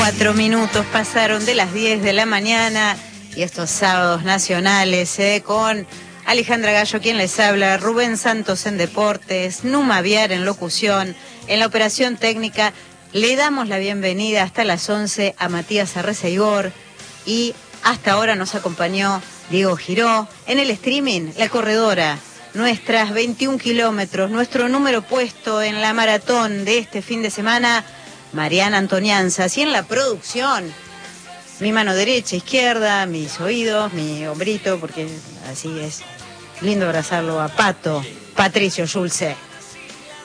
4 minutos pasaron de las 10 de la mañana y estos sábados nacionales con Alejandra Gallo, quien les habla, Rubén Santos en Deportes, Numa Viar en locución, en la operación técnica. Le damos la bienvenida hasta las 11 a Matías Arreceigor y hasta ahora nos acompañó Diego Giró. En el streaming, La Corredora, nuestras 21 kilómetros, nuestro número puesto en la maratón de este fin de semana, Mariana Antonianzas. Y en la producción, mi mano derecha, izquierda, mis oídos, mi hombrito, porque así es lindo abrazarlo a Pato, Patricio Schulze.